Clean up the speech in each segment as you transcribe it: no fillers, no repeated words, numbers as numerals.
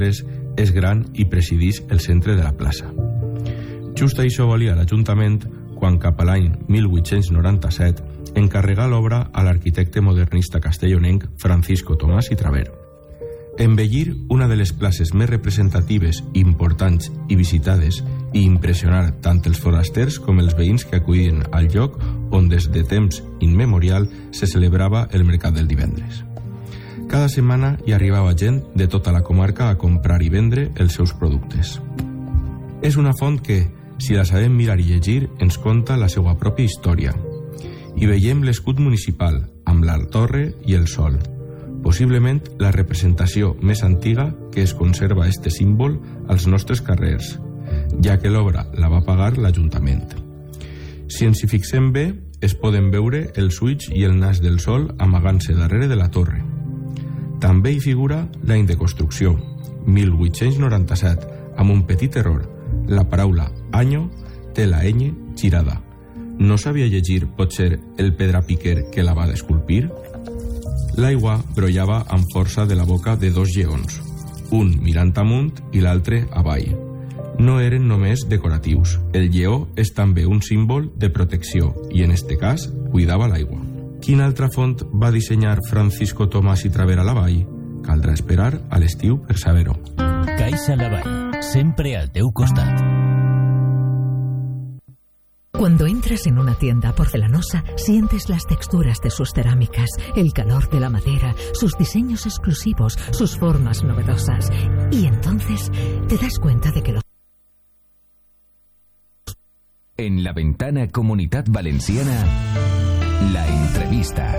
metres és gran i presideix el centre de la plaça. Just això volia l'Ajuntament quan cap a l'any 1897 encarregà l'obra a l'arquitecte modernista castellonenc Francisco Tomàs i Traver. Embellir una de les places més representatives, importants i visitades i impressionar tant els forasters com els veïns que acudien al lloc on des de temps immemorial se celebrava el mercat del divendres. Cada setmana hi arribava gent de tota la comarca a comprar i vendre els seus productes. És una font que, si la sabem mirar i llegir, ens conta la seva pròpia història. Hi veiem l'escut municipal, amb la torre i el sol. Possiblement la representació més antiga que es conserva este símbol als nostres carrers, ja que l'obra la va pagar l'Ajuntament. Si ens hi fixem bé, es poden veure els ulls i el nas del sol amagant-se darrere de la torre. També hi figura l'any de construcció, 1897, amb un petit error. La paraula año té la ñ girada. No sabia llegir, potser, el pedrapiquer que la va esculpir? L'aigua brollava amb força de la boca de dos lleons, un mirant amunt i l'altre avall. No eren només decoratius. El lleó és també un símbol de protecció i, en este cas, cuidava l'aigua. Quina altra font va dissenyar Francisco Tomàs i Traver a la vall? Caldrà esperar a l'estiu per saber-ho. Caixa Lavall, sempre al teu costat. Cuando entras en una tienda porcelanosa, sientes las texturas de sus cerámicas, el calor de la madera, sus diseños exclusivos, sus formas novedosas. Y entonces te das cuenta de que los... En la ventana Comunitat Valenciana, la entrevista.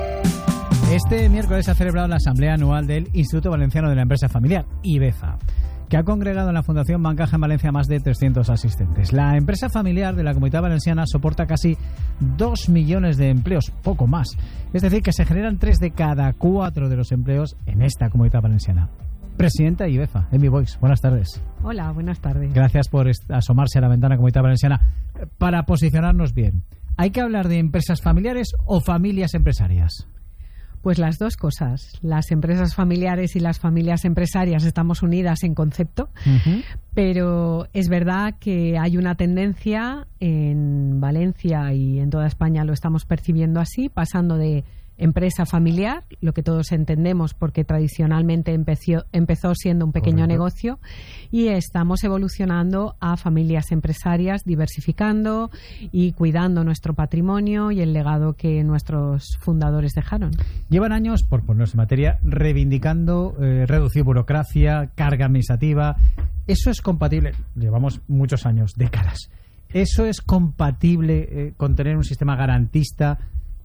Este miércoles se ha celebrado la asamblea anual del Instituto Valenciano de la Empresa Familiar, IVEFA, que ha congregado en la Fundación Bancaja en Valencia más de 300 asistentes. La empresa familiar de la Comunitat Valenciana soporta casi 2 millones de empleos, poco más. Es decir, que se generan 3 de cada 4 de los empleos en esta Comunitat Valenciana. Presidenta de IVEFA, Emi Boix, buenas tardes. Hola, buenas tardes. Gracias por asomarse a la ventana Comunitat Valenciana. Para posicionarnos bien, ¿hay que hablar de empresas familiares o familias empresarias? Pues las dos cosas. Las empresas familiares y las familias empresarias estamos unidas en concepto, pero es verdad que hay una tendencia en Valencia y en toda España lo estamos percibiendo así, pasando de empresa familiar, lo que todos entendemos porque tradicionalmente empezó siendo un pequeño negocio, y estamos evolucionando a familias empresarias, diversificando y cuidando nuestro patrimonio y el legado que nuestros fundadores dejaron. Llevan años, por ponerse en materia, reivindicando reducir burocracia, carga administrativa. ¿Eso es compatible? Llevamos muchos años, décadas. ¿Eso es compatible con tener un sistema garantista,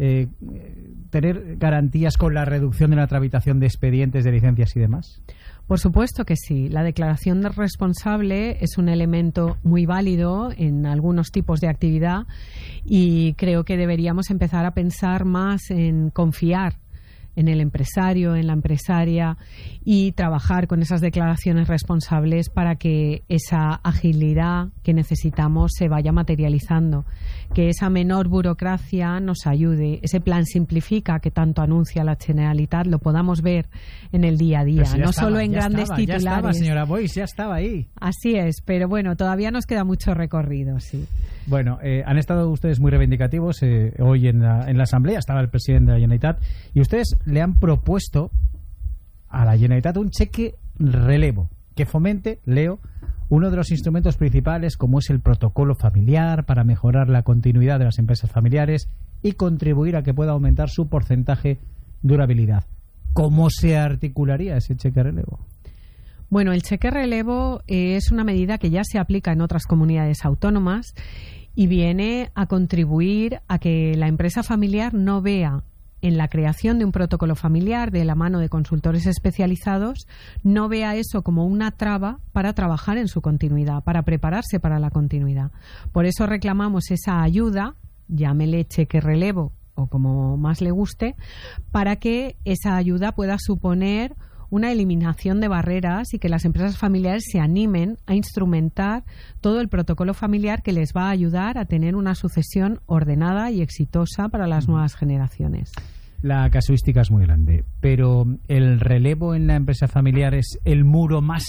tener garantías con la reducción de la tramitación de expedientes, de licencias y demás? Por supuesto que sí. La declaración de responsable es un elemento muy válido en algunos tipos de actividad y creo que deberíamos empezar a pensar más en confiar en el empresario, en la empresaria, y trabajar con esas declaraciones responsables para que esa agilidad que necesitamos se vaya materializando, que esa menor burocracia nos ayude, ese plan Simplifica que tanto anuncia la Generalitat lo podamos ver en el día a día, no solo en grandes titulares. Ya estaba, señora Boix, ya estaba ahí. Así es, pero bueno, todavía nos queda mucho recorrido, sí. Bueno, han estado ustedes muy reivindicativos hoy en la asamblea, estaba el presidente de la Generalitat, y ustedes le han propuesto a la Generalitat un cheque relevo que fomente, leo, uno de los instrumentos principales como es el protocolo familiar para mejorar la continuidad de las empresas familiares y contribuir a que pueda aumentar su porcentaje de durabilidad. ¿Cómo se articularía ese cheque relevo? Bueno, el cheque relevo es una medida que ya se aplica en otras comunidades autónomas y viene a contribuir a que la empresa familiar no vea en la creación de un protocolo familiar de la mano de consultores especializados, no vea eso como una traba para trabajar en su continuidad, para prepararse para la continuidad. Por eso reclamamos esa ayuda, llámele cheque relevo o como más le guste, para que esa ayuda pueda suponer una eliminación de barreras y que las empresas familiares se animen a instrumentar todo el protocolo familiar que les va a ayudar a tener una sucesión ordenada y exitosa para las nuevas generaciones. La casuística es muy grande, pero el relevo en la empresa familiar es el muro más